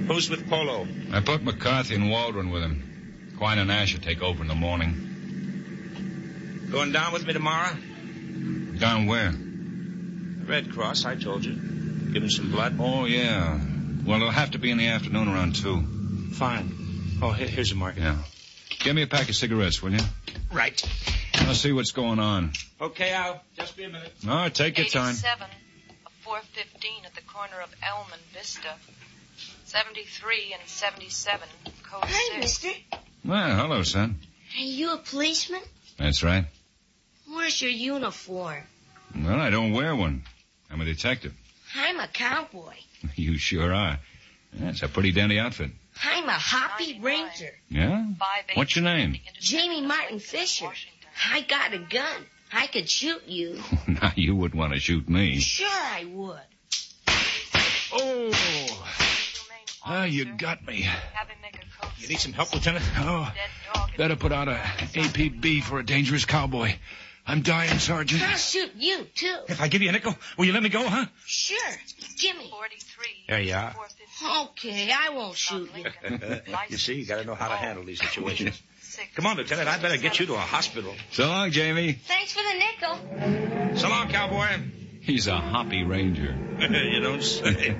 Who's with Polo? I put McCarthy and Waldron with him. Quine and Ash will take over in the morning. Going down with me tomorrow? Down where? Red Cross, I told you. Give him some blood. Oh, yeah. Well, it'll have to be in the afternoon around 2. Fine. Oh, here's a market. Yeah. Get me a pack of cigarettes, will you? Right. I'll see what's going on. Okay, Al. Just be a minute. All right, take your time. 87, a 415 at the corner of Elm and Vista. 73 and 77, code 6. Hi, mister. Well, hello, son. Are you a policeman? That's right. Where's your uniform? Well, I don't wear one. I'm a detective. I'm a cowboy. You sure are. That's a pretty dandy outfit. I'm a Hoppy Ranger. Yeah? What's your name? Jamie Martin Fisher. I got a gun. I could shoot you. Now, you wouldn't want to shoot me. Sure I would. Oh. Ah, you got me. You need some help, Lieutenant? Oh, better put out a APB for a dangerous cowboy. I'm dying, Sergeant. I'll shoot you, too. If I give you a nickel, will you let me go, huh? Sure. Gimme. 43. There you are. Okay, I won't shoot you. You see, you got to know how to handle these situations. Come on, Lieutenant. I better get you to a hospital. So long, Jamie. Thanks for the nickel. So long, cowboy. He's a Hoppy Ranger. You don't say.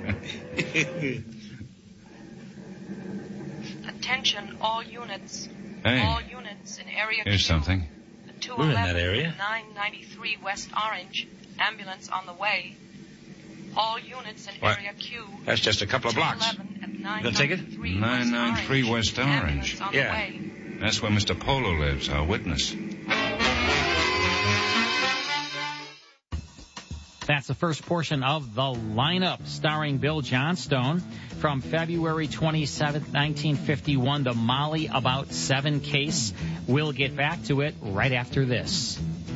Attention, all units. Hey. All units in area Here's Q. something. We're in that area. 993 West Orange. Ambulance on the way. All units in What? area Q. That's just a couple of blocks. You gonna take it? 993 West Orange. Yeah. That's where Mr. Polo lives, our witness. That's the first portion of The Lineup, starring Bill Johnstone, from February 27, 1951, the Molly About 7 case. We'll get back to it right after this.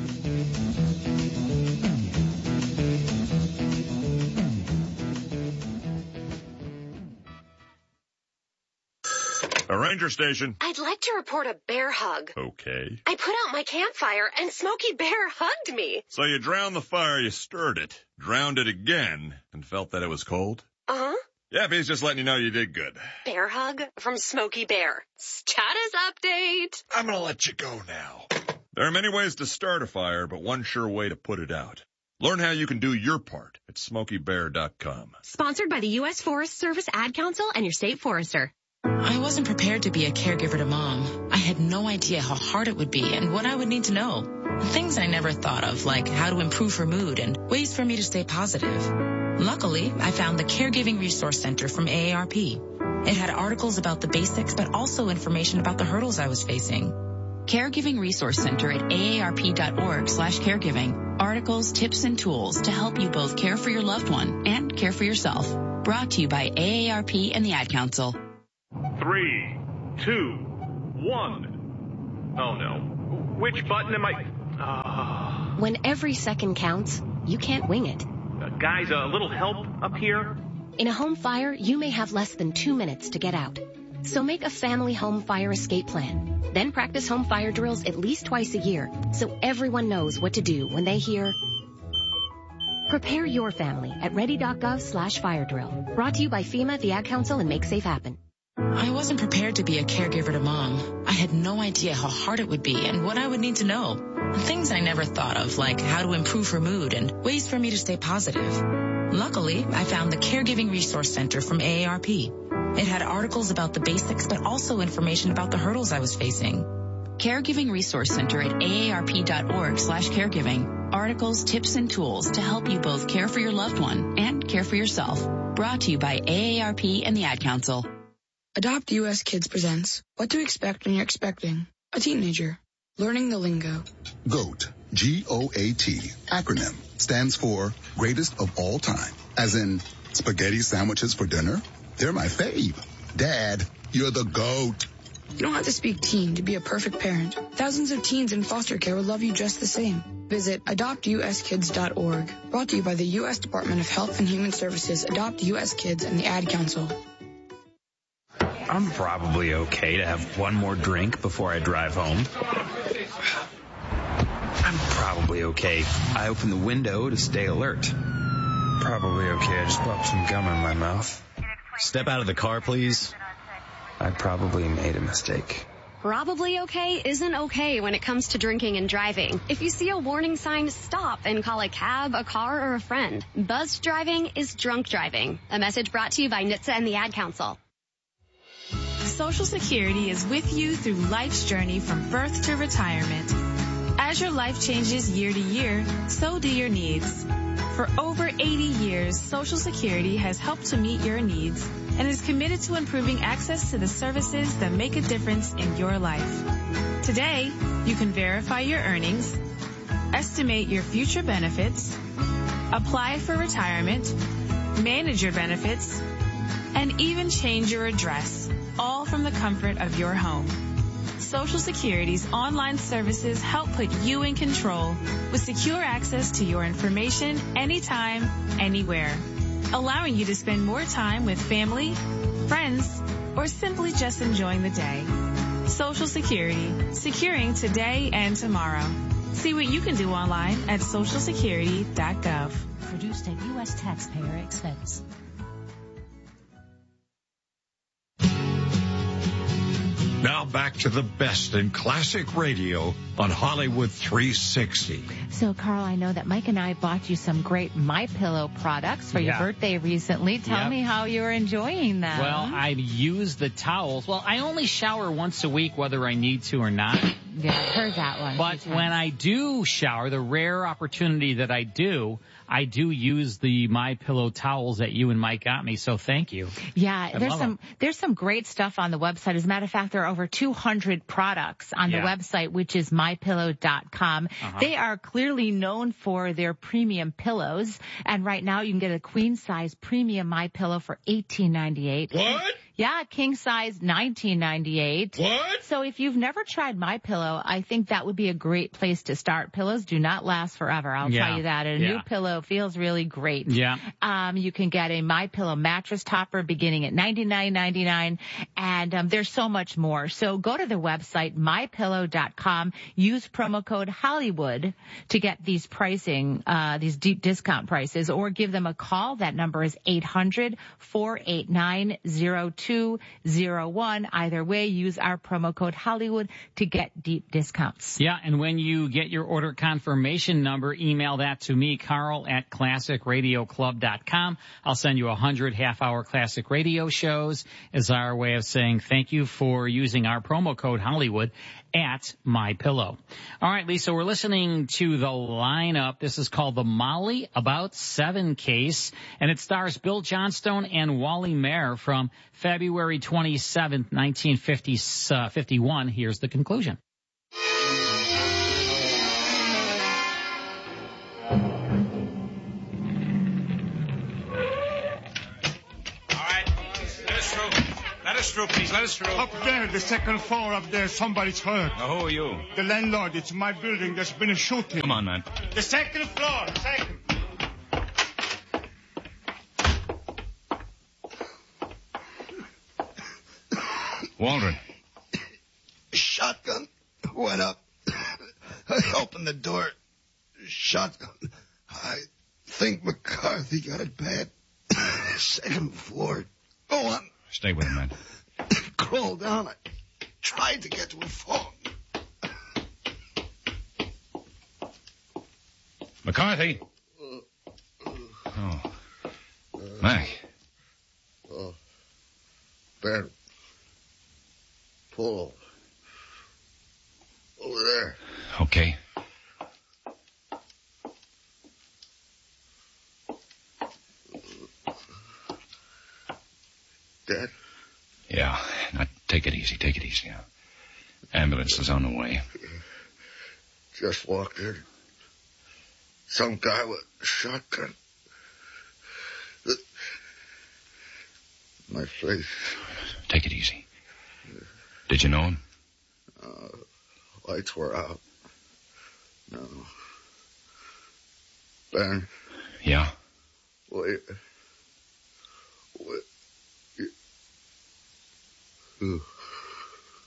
A ranger station. I'd like to report a bear hug. Okay. I put out my campfire and Smokey Bear hugged me. So you drowned the fire, you stirred it, drowned it again, and felt that it was cold? Uh-huh. Yeah, he's just letting you know you did good. Bear hug from Smokey Bear. Status update. I'm gonna let you go now. There are many ways to start a fire, but one sure way to put it out. Learn how you can do your part at SmokeyBear.com. Sponsored by the U.S. Forest Service Ad Council and your state forester. I wasn't prepared to be a caregiver to Mom. I had no idea how hard it would be and what I would need to know. Things I never thought of, like how to improve her mood and ways for me to stay positive. Luckily, I found the Caregiving Resource Center from AARP. It had articles about the basics, but also information about the hurdles I was facing. Caregiving Resource Center at aarp.org/caregiving. Articles, tips, and tools to help you both care for your loved one and care for yourself. Brought to you by AARP and the Ad Council. 3, 2, 1. Oh, no. Which button am I... When every second counts, you can't wing it. Guys, a little help up here? In a home fire, you may have less than 2 minutes to get out. So make a family home fire escape plan. Then practice home fire drills at least twice a year so everyone knows what to do when they hear... Prepare your family at ready.gov/fire drill. Brought to you by FEMA, the Ad Council, and Make Safe Happen. I wasn't prepared to be a caregiver to Mom. I had no idea how hard it would be and what I would need to know. Things I never thought of, like how to improve her mood and ways for me to stay positive. Luckily, I found the Caregiving Resource Center from AARP. It had articles about the basics, but also information about the hurdles I was facing. Caregiving Resource Center at aarp.org/caregiving. Articles, tips, and tools to help you both care for your loved one and care for yourself. Brought to you by AARP and the Ad Council. Adopt US Kids presents What to Expect When You're Expecting a Teenager. Learning the lingo. GOAT, G-O-A-T, acronym, stands for Greatest of All Time. As in, spaghetti sandwiches for dinner? They're my fave. Dad, you're the GOAT. You don't have to speak teen to be a perfect parent. Thousands of teens in foster care would love you just the same. Visit adoptuskids.org. Brought to you by the U.S. Department of Health and Human Services, Adopt U.S. Kids, and the Ad Council. I'm probably okay to have one more drink before I drive home. I'm probably okay. I open the window to stay alert. Probably okay. I just popped some gum in my mouth. Step out of the car, please. I probably made a mistake. Probably okay isn't okay when it comes to drinking and driving. If you see a warning sign, stop and call a cab, a car, or a friend. Buzzed driving is drunk driving. A message brought to you by NHTSA and the Ad Council. Social Security is with you through life's journey from birth to retirement. As your life changes year to year, so do your needs. For over 80 years, Social Security has helped to meet your needs and is committed to improving access to the services that make a difference in your life. Today, you can verify your earnings, estimate your future benefits, apply for retirement, manage your benefits, and even change your address, all from the comfort of your home. Social Security's online services help put you in control with secure access to your information anytime, anywhere, allowing you to spend more time with family, friends, or simply just enjoying the day. Social Security, securing today and tomorrow. See what you can do online at socialsecurity.gov. Produced at U.S. taxpayer expense. Now back to the best in classic radio on Hollywood 360. So, Carl, I know that Mike and I bought you some great MyPillow products for your birthday recently. Tell me how you're enjoying them. Well, I use the towels. Well, I only shower once a week, whether I need to or not. Yeah, I've heard that one. But when I do shower, the rare opportunity that I do use the MyPillow towels that you and Mike got me, so thank you. Yeah, there's some great stuff on the website. As a matter of fact, there are over 200 products on the website, which is mypillow.com. They are clearly known for their premium pillows, and right now you can get a queen size premium MyPillow for $18.98. What? Yeah, king size, $19.98. What? So if you've never tried MyPillow, I think that would be a great place to start. Pillows do not last forever, I'll tell you that. And a new pillow feels really great. Yeah. You can get a MyPillow mattress topper beginning at $99.99, and there's so much more. So go to the website, mypillow.com. Use promo code Hollywood to get these pricing, these deep discount prices, or give them a call. That number is 800-489-0201. Either way, use our promo code Hollywood to get deep discounts. Yeah, and when you get your order confirmation number, email that to me, Carl at classicradioclub.com. I'll send you 100 half-hour classic radio shows as our way of saying thank you for using our promo code Hollywood at MyPillow. All right, Lisa, we're listening to the lineup. This is called the Molly About 7 case, and it stars Bill Johnstone and Wally Maher from February 27th, 1951. Here's the conclusion. Let us through, please. Let us through. Up there, the second floor up there, somebody's hurt. Now, who are you? The landlord. It's my building. There's been a shooting. Come on, man. The second floor. Second. Waldron. Shotgun went up. I opened the door. Shotgun. I think McCarthy got it bad. Second floor. Go on. Stay with him, man. Crawled down. I tried to get to a phone. McCarthy. Oh. Mac. Ben. Pull over there. Okay. Dead? Yeah. Now, take it easy. Take it easy. Now. Ambulance is on the way. Just walked in. Some guy with a shotgun. My face. Take it easy. Did you know him? Lights were out. No. Ben. Yeah? Wait. Ooh.